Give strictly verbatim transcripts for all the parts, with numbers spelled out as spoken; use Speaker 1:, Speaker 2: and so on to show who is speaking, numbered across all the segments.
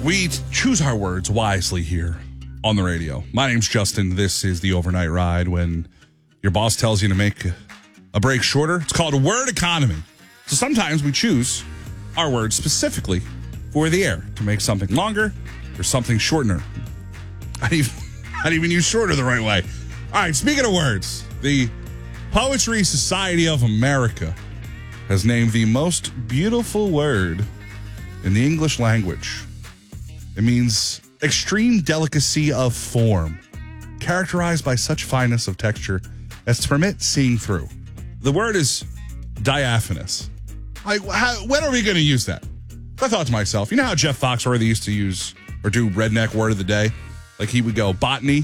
Speaker 1: We choose our words wisely here on the radio. My name's Justin. This is the Overnight Ride. When your boss tells you to make a break shorter, it's called a word economy. So sometimes we choose our words specifically for the air to make something longer or something shortener. I didn't even, I didn't even use shorter the right way. All right, speaking of words, the Poetry Society of America has named the most beautiful word in the English language. It means extreme delicacy of form, characterized by such fineness of texture as to permit seeing through. The word is diaphanous. Like, how, when are we going to use that? I thought to myself, you know how Jeff Foxworthy used to use or do redneck word of the day? Like he would go, botany.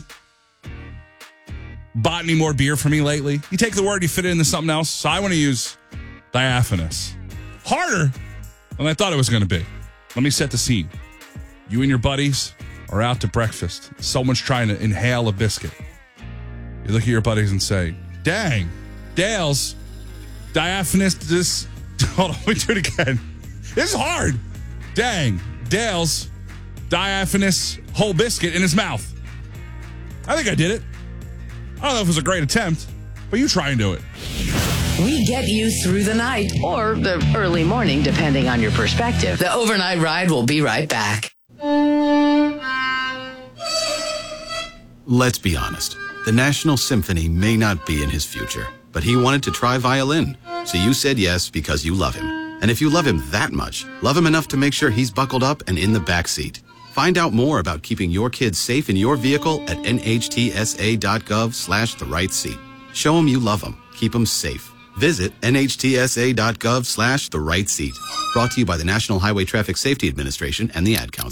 Speaker 1: Botany more beer for me lately. You take the word, you fit it into something else. So I want to use diaphanous. Harder than I thought it was going to be. Let me set the scene. You and your buddies are out to breakfast. Someone's trying to inhale a biscuit. You look at your buddies and say, dang, Dale's diaphanous. This, hold on, let me do it again. This is hard. Dang, Dale's diaphanous whole biscuit in his mouth. I think I did it. I don't know if it was a great attempt, but you try and do it.
Speaker 2: We get you through the night or the early morning, depending on your perspective. The Overnight Ride will be right back.
Speaker 3: Let's be honest. The National Symphony may not be in his future, but he wanted to try violin. So you said yes because you love him. And if you love him that much, love him enough to make sure he's buckled up and in the back seat. Find out more about keeping your kids safe in your vehicle at nhtsa.gov slash the right seat. Show him you love him. Keep him safe. Visit nhtsa.gov slash the right seat. Brought to you by the National Highway Traffic Safety Administration and the Ad Council.